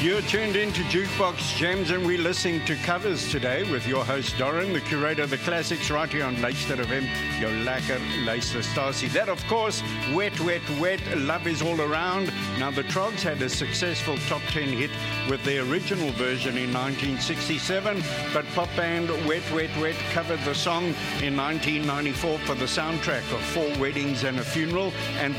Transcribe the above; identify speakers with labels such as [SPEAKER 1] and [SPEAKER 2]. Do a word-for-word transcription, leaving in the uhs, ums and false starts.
[SPEAKER 1] You're tuned into Jukebox Gems, and we're listening to covers today with your host Doran, the curator of the classics, right here on Luister F M. Jou lekker luisterstasie. That, of course, Wet, Wet, Wet, Love Is All Around. Now, the Trogs had a successful top ten hit with their original version in nineteen sixty-seven, but pop band Wet, Wet, Wet covered the song in nineteen ninety-four for the soundtrack of Four Weddings and a Funeral, and